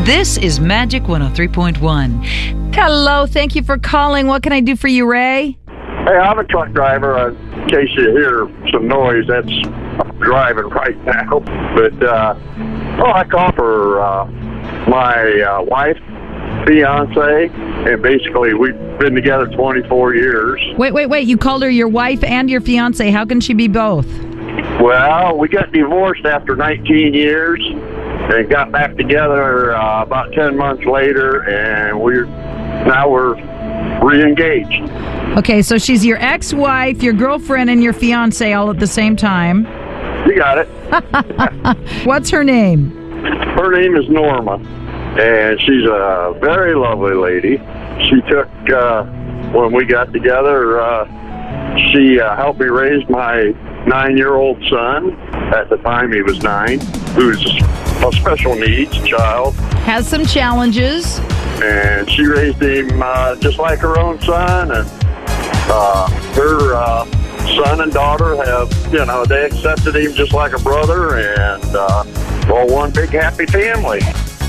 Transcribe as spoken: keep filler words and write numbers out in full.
This is Magic one oh three point one. Hello, thank you for calling. What can I do for you, Ray? Hey, I'm a truck driver. Uh, in case you hear some noise, that's I'm driving right now. But, uh, oh, I call for uh, my uh, wife, fiance, and basically we've been together twenty-four years. Wait, wait, wait. You called her your wife and your fiance. How can she be both? Well, we got divorced after nineteen years and got back together uh, about ten months later, and we're now we're re-engaged. Okay, so she's your ex-wife, your girlfriend, and your fiance all at the same time. You got it. What's her name? Her name is Norma, and she's a very lovely lady. She took, uh, when we got together, uh, she uh, helped me raise my nine-year-old son. At the time, he was nine, who's a special needs child. Has some challenges. And she raised him uh, just like her own son, and uh, her uh, son and daughter have, you know, they accepted him just like a brother, and uh, well, one big happy family.